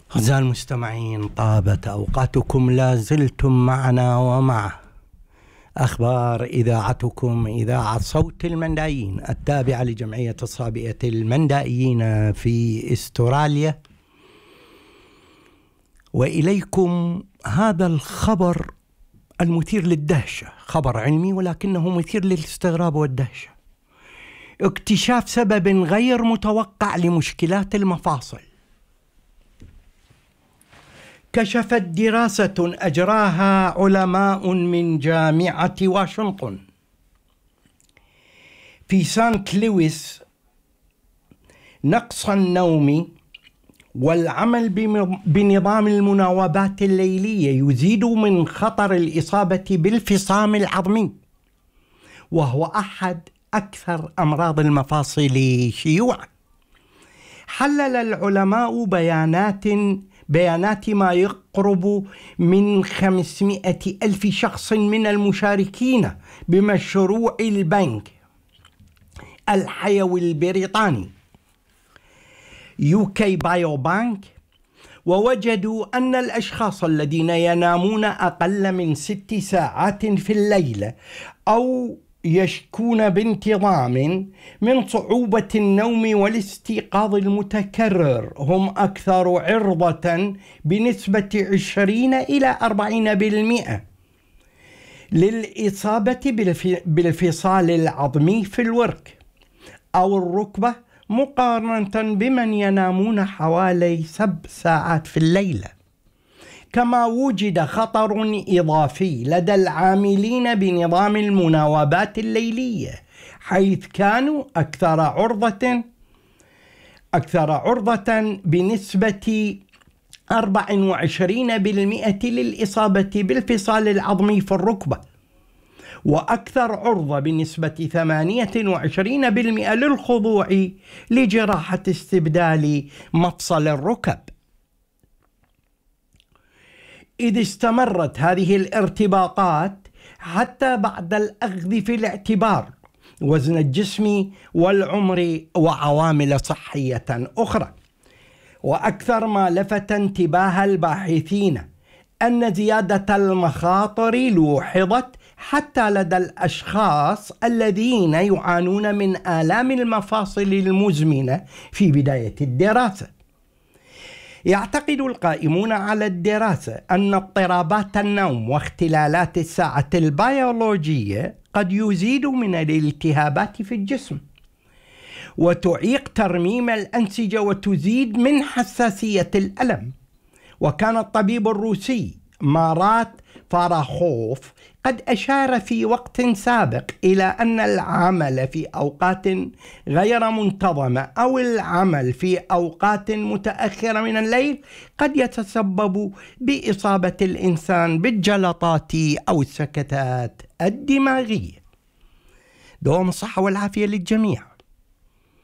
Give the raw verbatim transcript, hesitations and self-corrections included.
أعزائي المستمعين، طابت أوقاتكم، لا زلتم معنا ومع أخبار إذاعتكم إذاعة صوت المندائيين التابعة لجمعية الصابئة المندائيين في أستراليا. وإليكم هذا الخبر المثير للدهشة، خبر علمي ولكنه مثير للاستغراب والدهشة. اكتشاف سبب غير متوقع لمشكلات المفاصل. كشفت دراسة أجراها علماء من جامعة واشنطن في سانت لويس نقص النوم والعمل بنظام المناوبات الليلية يزيد من خطر الإصابة بالفصام العظمي، وهو أحد أكثر أمراض المفاصل شيوعا. حلل العلماء بيانات بيانات ما يقرب من خمسمائة ألف شخص من المشاركين بمشروع البنك الحيوي البريطاني يو كي بايو بانك، ووجدوا أن الأشخاص الذين ينامون أقل من ست ساعات في الليلة أو يشكون بانتظام من صعوبة النوم والاستيقاظ المتكرر هم أكثر عرضة بنسبة عشرين إلى أربعين بالمئة للإصابة بالفصال العظمي في الورك أو الركبة، مقارنة بمن ينامون حوالي سبع ساعات في الليلة. كما وجد خطر إضافي لدى العاملين بنظام المناوبات الليلية، حيث كانوا أكثر عرضة أكثر عرضة بنسبة أربعة وعشرين بالمئة للإصابة بالفصال العظمي في الركبة، وأكثر عرضة بنسبة ثمانية وعشرين بالمئة للخضوع لجراحة استبدال مفصل الركب. إذ استمرت هذه الارتباطات حتى بعد الأخذ في الاعتبار وزن الجسم والعمر وعوامل صحية أخرى. وأكثر ما لفت انتباه الباحثين أن زيادة المخاطر لوحظت حتى لدى الأشخاص الذين يعانون من آلام المفاصل المزمنة في بداية الدراسة. يعتقد القائمون على الدراسة أن اضطرابات النوم واختلالات الساعة البيولوجية قد يزيد من الالتهابات في الجسم وتعيق ترميم الأنسجة وتزيد من حساسية الألم. وكان الطبيب الروسي مارات فاراخوف قد أشار في وقت سابق إلى أن العمل في أوقات غير منتظمة أو العمل في أوقات متأخرة من الليل قد يتسبب بإصابة الإنسان بالجلطات أو السكتات الدماغية. دوام الصحة والعافية للجميع.